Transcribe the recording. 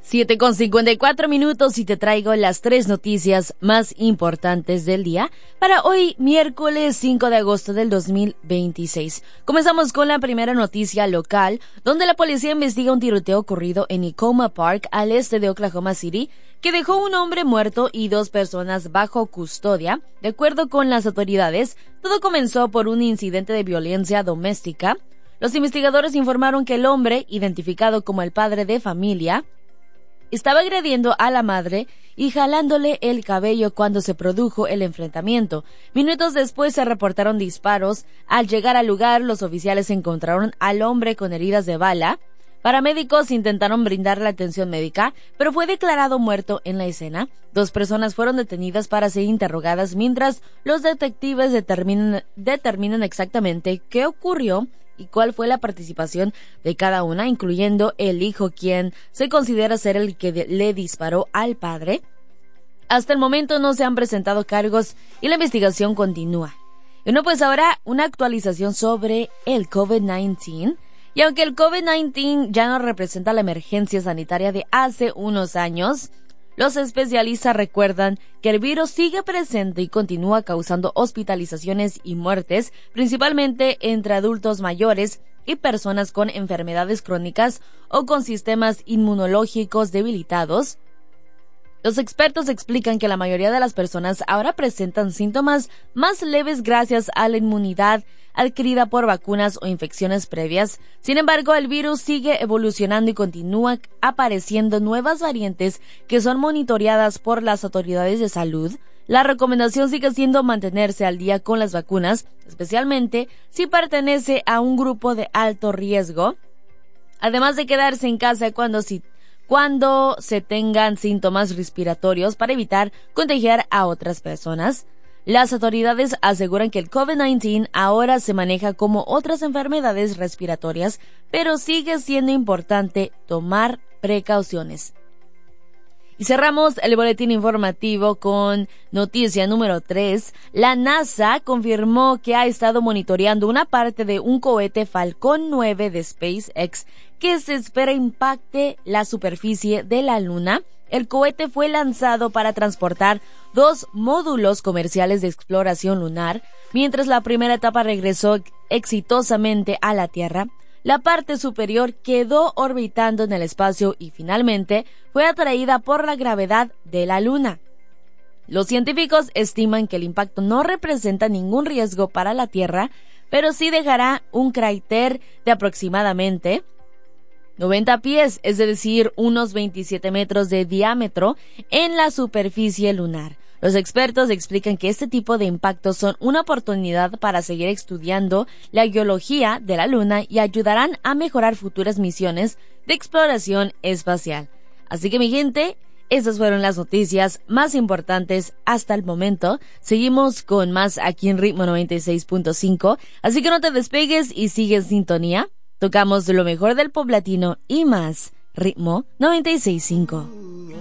7:54 y te traigo las 3 noticias más importantes del día para hoy, miércoles 5 de agosto del 2026. Comenzamos con la primera noticia local, donde la policía investiga un tiroteo ocurrido en Ecoma Park, al este de Oklahoma City, que dejó un hombre muerto y 2 personas bajo custodia. De acuerdo con las autoridades, todo comenzó por un incidente de violencia doméstica. Los investigadores informaron que el hombre, identificado como el padre de familia, estaba agrediendo a la madre y jalándole el cabello cuando se produjo el enfrentamiento. Minutos después se reportaron disparos. Al llegar al lugar, los oficiales encontraron al hombre con heridas de bala. Paramédicos intentaron brindarle atención médica, pero fue declarado muerto en la escena. 2 personas fueron detenidas para ser interrogadas mientras los detectives determinan exactamente qué ocurrió y cuál fue la participación de cada una, incluyendo el hijo, quien se considera ser el que le disparó al padre. Hasta el momento no se han presentado cargos y la investigación continúa. Y no, pues ahora una actualización sobre el COVID-19. Y aunque el COVID-19 ya no representa la emergencia sanitaria de hace unos años, los especialistas recuerdan que el virus sigue presente y continúa causando hospitalizaciones y muertes, principalmente entre adultos mayores y personas con enfermedades crónicas o con sistemas inmunológicos debilitados. Los expertos explican que la mayoría de las personas ahora presentan síntomas más leves gracias a la inmunidad adquirida por vacunas o infecciones previas. Sin embargo, el virus sigue evolucionando y continúa apareciendo nuevas variantes que son monitoreadas por las autoridades de salud. La recomendación sigue siendo mantenerse al día con las vacunas, especialmente si pertenece a un grupo de alto riesgo, además de quedarse en casa cuando se tengan síntomas respiratorios para evitar contagiar a otras personas. Las autoridades aseguran que el COVID-19 ahora se maneja como otras enfermedades respiratorias, pero sigue siendo importante tomar precauciones. Y cerramos el boletín informativo con noticia número 3. La NASA confirmó que ha estado monitoreando una parte de un cohete Falcon 9 de SpaceX que se espera impacte la superficie de la Luna. El cohete fue lanzado para transportar 2 módulos comerciales de exploración lunar, mientras la primera etapa regresó exitosamente a la Tierra. La parte superior quedó orbitando en el espacio y finalmente fue atraída por la gravedad de la Luna. Los científicos estiman que el impacto no representa ningún riesgo para la Tierra, pero sí dejará un cráter de aproximadamente 90 pies, es decir, unos 27 metros de diámetro en la superficie lunar. Los expertos explican que este tipo de impactos son una oportunidad para seguir estudiando la geología de la Luna y ayudarán a mejorar futuras misiones de exploración espacial. Así que, mi gente, esas fueron las noticias más importantes hasta el momento. Seguimos con más aquí en Ritmo 96.5, así que no te despegues y sigue en sintonía. Tocamos lo mejor del pop latino y más. Ritmo 96.5.